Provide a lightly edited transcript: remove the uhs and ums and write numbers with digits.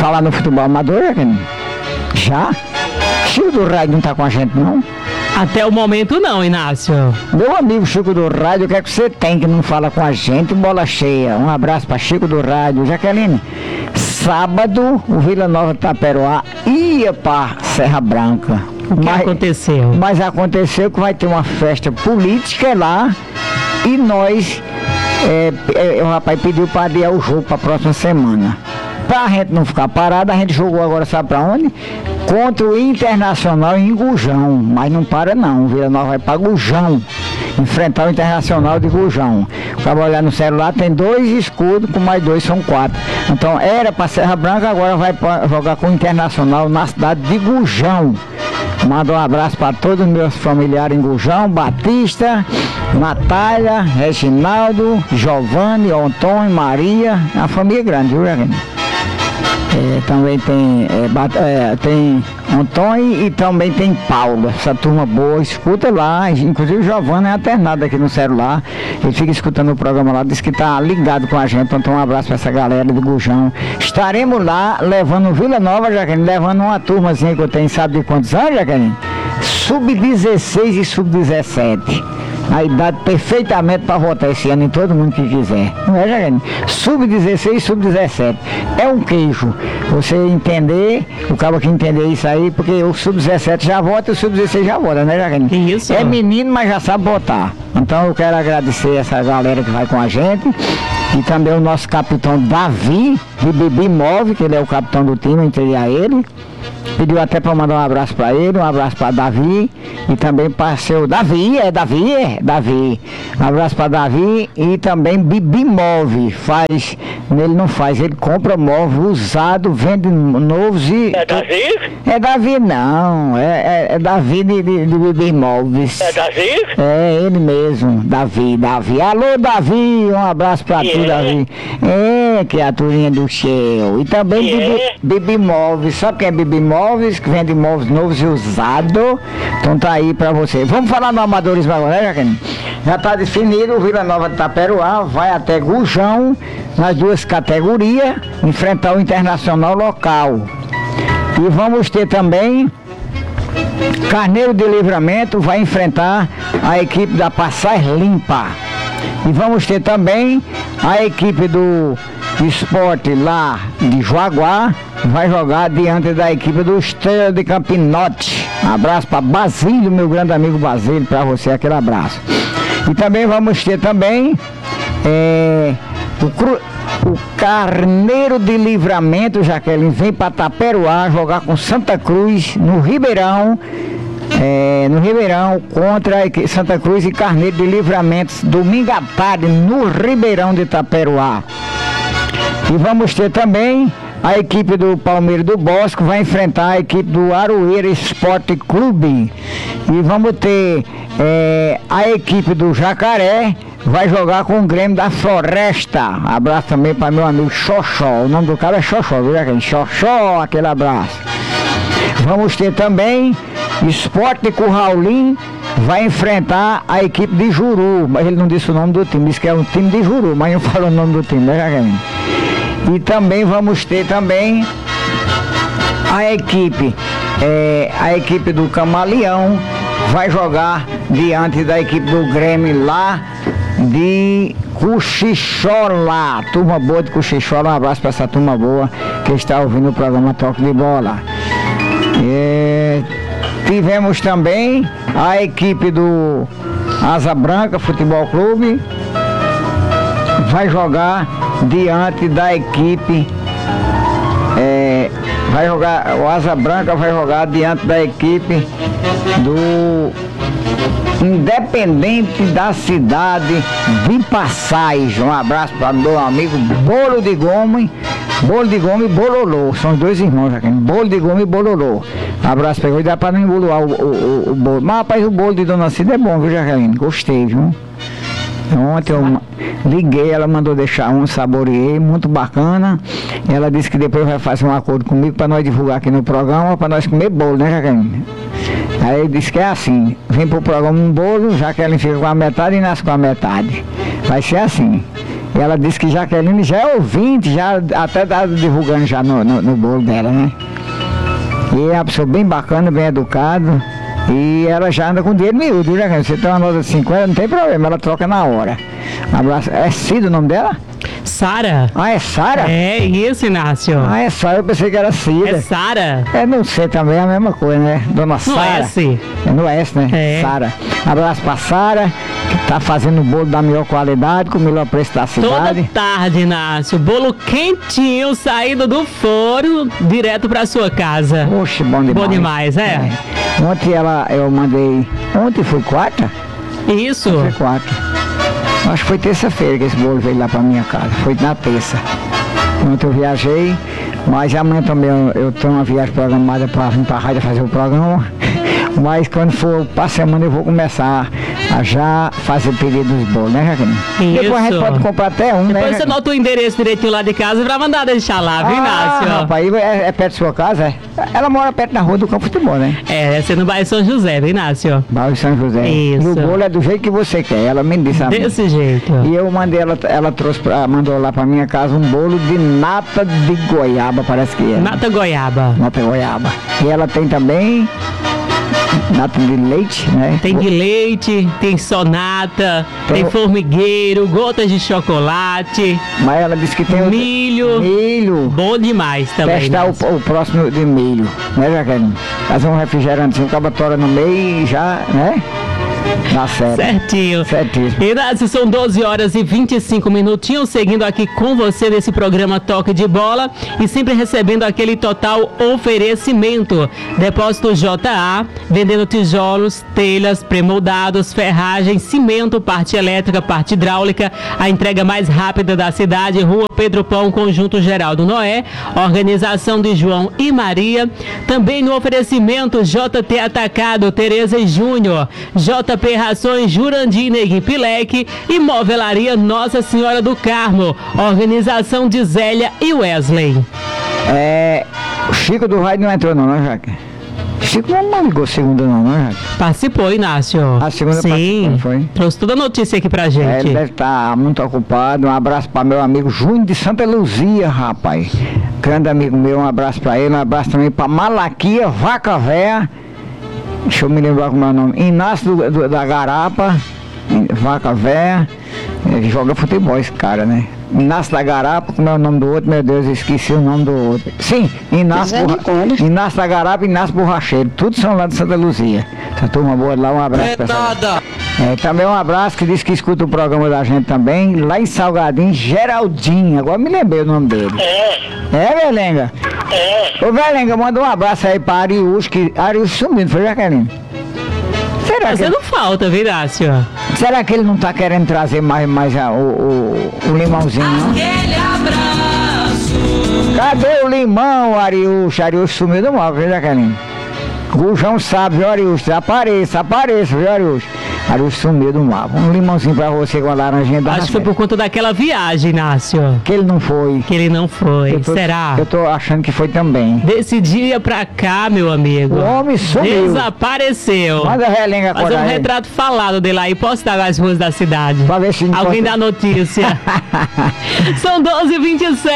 falar no futebol amador, Jaqueline? Já? Chico do Rádio não tá com a gente, não? Até o momento não, Inácio. Meu amigo Chico do Rádio, o que é que você tem que não fala com a gente? Bola cheia. Um abraço pra Chico do Rádio. Jaqueline, sábado o Vila Nova Taperoá ia pra Serra Branca. O que aconteceu? Mas aconteceu que vai ter uma festa política lá e nós, o rapaz pediu para adiar o jogo para a próxima semana. Pra gente não ficar parado, a gente jogou agora, sabe pra onde? Contra o Internacional em Gujão. Mas não para não, o Vila Nova vai pra Gujão enfrentar o Internacional de Gujão. Acaba olhando no celular, tem 2 escudos, com mais 2 são 4. Então era pra Serra Branca, agora vai jogar com o Internacional na cidade de Gujão. Mando um abraço para todos os meus familiares em Gujão, Batista, Natália, Reginaldo, Giovanni, Antônio, Maria, a família grande, viu, Jaqueline? Também tem Antônio e também tem Paulo, essa turma boa, escuta lá, inclusive o Giovanni é alternado aqui no celular, ele fica escutando o programa lá, diz que tá ligado com a gente, então um abraço para essa galera do Gujão. Estaremos lá levando Vila Nova, Jaqueline, levando uma turmazinha que eu tenho, sabe de quantos anos, Jaqueline? Sub-16 e sub-17. A idade perfeitamente para votar esse ano em todo mundo que quiser. Não é, Jaqueline? Sub-16 e sub-17. É um queijo. Você entender, o cara que entender isso aí, porque o sub-17 já vota e o sub-16 já vota, né, Jaqueline? Isso. É menino, mas já sabe votar. Então eu quero agradecer essa galera que vai com a gente. E também o nosso capitão Davi, de Bibi Move, que ele é o capitão do time, eu entreguei a ele. Pediu até para mandar um abraço para ele, um abraço para Davi e também para seu Davi. Um abraço para Davi e também Bibi Move. Ele não faz, ele compra móvel usado, vende novos e. É Davi? É Davi não, é Davi de Bibi Móveis. É Davi? É ele mesmo, Davi. Alô, Davi, um abraço pra tu, Davi. Criaturinha do céu. E também Bibi Móveis. Sabe quem é Bibi Móveis? Que vende móveis novos e usados. Então tá aí pra você. Vamos falar no amadorismo agora, né, Jaqueline? Já tá definido, o Vila Nova de Taperoá vai até Gujão, nas 2 categorias, enfrentar o Internacional local. E vamos ter também Carneiro de Livramento vai enfrentar a equipe da Passagem Limpa. E vamos ter também a equipe do Esporte lá de Joaguá, vai jogar diante da equipe do Estrela de Campinote. Abraço para Basílio, meu grande amigo Basílio, para você aquele abraço. E também vamos ter também o Carneiro de Livramento, Jaqueline, vem para Taperoá jogar com Santa Cruz no Ribeirão. Contra Santa Cruz e Carneiro de Livramento, domingo à tarde no Ribeirão de Taperoá. E vamos ter também a equipe do Palmeiras do Bosque vai enfrentar a equipe do Aroeira Esporte Clube. E vamos ter a equipe do Jacaré vai jogar com o Grêmio da Floresta. Abraço também para meu amigo Xoxó. O nome do cara é Xoxó, viu, Jaqueline? Xoxó, aquele abraço. Vamos ter também Esporte de Curraulim vai enfrentar a equipe de Juru. Mas ele não disse o nome do time, disse que é um time de Juru, mas não falou o nome do time, né, Jaqueline? E também vamos ter também a equipe do Camaleão vai jogar diante da equipe do Grêmio lá de Cochichola. Turma boa de Cochichola, um abraço para essa turma boa que está ouvindo o programa Toque de Bola. Tivemos também a equipe do Asa Branca Futebol Clube vai jogar diante da equipe o Asa Branca vai jogar diante da equipe do Independente da cidade de Passagem. Um abraço para meu amigo Bolo de Goma e Bololô, são os 2 irmãos aqui, Bolo de Goma e Bololô. Abraço para ele, dá para não emboloar o bolo. Mas rapaz, o bolo de Dona Cida é bom, viu, Jaqueline? Gostei, viu? Ontem eu liguei, ela mandou deixar um, saboreei, muito bacana. Ela disse que depois vai fazer um acordo comigo para nós divulgar aqui no programa, para nós comer bolo, né, Jaqueline? Aí ele disse que é assim, vem pro programa um bolo, Jaqueline fica com a metade e nasce com a metade. Vai ser assim. E ela disse que Jaqueline já é ouvinte, já até tá divulgando já no bolo dela, né? E é uma pessoa bem bacana, bem educada. E ela já anda com dinheiro miúdo, viu, Jaqueline? Você tem uma nota de 50, não tem problema, ela troca na hora. Um abraço. É Cida o nome dela? Sara? Ah, é Sara? É isso, Inácio. Ah, é Sara, eu pensei que era Cida. É Sara. É, não sei também, é a mesma coisa, né? Dona Sara. S. É no S, né? É. Sara. Abraço pra Sara, que tá fazendo bolo da melhor qualidade, com o melhor preço da Toda cidade. tarde, Inácio. Bolo quentinho, saído do forno, direto pra sua casa. Oxe, bom demais. Bom demais, é? Ontem eu mandei. Ontem foi quarta? Isso. Foi quarta. Acho que foi terça-feira que esse bolo veio lá pra minha casa. Foi na terça. Ontem eu viajei, mas amanhã também eu tenho uma viagem programada para vir para a rádio fazer o programa. Mas quando for para semana eu vou começar a já fazer pedido dos bolos, né, Jaqueline? Isso. Depois a gente pode comprar até um, né? Depois você Jaqueline? anota o endereço direitinho lá de casa pra mandar deixar lá, viu, Inácio? Rapaz, é perto da sua casa, é? Ela mora perto da rua do Campo de Futebol, né? É, você no bairro São José, viu, Inácio? Bairro São José. Isso. E o bolo é do jeito que você quer, ela me disse a mim. Desse jeito. E eu mandei, ela trouxe mandou lá pra minha casa um bolo de nata de goiaba, parece que é. Nata goiaba. Nata goiaba. E ela tem também nata de leite, né? Tem de leite, tem sonata, tem formigueiro, gotas de chocolate, Mas ela disse que tem milho. milho. Bom demais também. Testar Inácio. o próximo de milho, né, Jaqueline? Fazer um refrigerantezinho, acaba tora no meio e já, né? Dá certo. Certinho. Certíssimo. Inácio, são 12 horas e 25 minutinhos, seguindo aqui com você nesse programa Toque de Bola e sempre recebendo aquele total oferecimento. Depósito JA, vendendo tijolos, telhas, premoldados, ferragem, cimento, parte elétrica, parte hidráulica, a entrega mais rápida da cidade, Rua Pedro Pão, Conjunto Geraldo Noé, organização de João e Maria. Também no oferecimento JT Atacado, Tereza e Júnior, JP Rações, Jurandir Negui Pilec e Movelaria Nossa Senhora do Carmo, organização de Zélia e Wesley. O Chico do Rádio não entrou não, né, Jaque? Chico não ligou segunda não, né, Jaque? Participou, Inácio. A segunda Sim, participou, foi? trouxe toda a notícia aqui pra gente. Ele deve estar muito ocupado. Um abraço para meu amigo Júnior de Santa Luzia, rapaz. Grande amigo meu, um abraço para ele. Um abraço também para Malaquia Vaca Véia. Deixa eu me lembrar como é o nome. Inácio da Garapa, Vaca Véia. Ele joga futebol esse cara, né? Inácio da Garapa, como é o nome do outro? Meu Deus, eu esqueci o nome do outro. Sim, Inácio da Garapa e Inácio Borracheiro. Todos são lá de Santa Luzia. Essa turma boa lá, um abraço pra essa. Também um abraço que diz que escuta o programa da gente também, lá em Salgadinho, Geraldinho. Agora me lembrei o nome dele. É, Belenga? Ô, Belenga, manda um abraço aí pra Arius, que Arius sumindo, foi, Jaqueline? Você não falta, viu, Inácio? Será que ele não tá querendo trazer mais o limãozinho, não? Cadê o limão, Arius? Arius sumiu do mal, viu, Jaqueline? Gujão sabe, viu, Arius? Apareça, viu, Arius? Arius sumiu do mapa. Um limãozinho pra você com a laranjinha da Acho que foi por conta daquela viagem, Inácio. Que ele não foi. Que ele não foi. Será? Eu tô achando que foi também. Desse dia pra cá, meu amigo. O homem sumiu. Desapareceu. Manda a Relenga fazer um retrato falado dele aí, postar nas ruas da cidade. Pra ver se alguém dá notícia. São 12h27.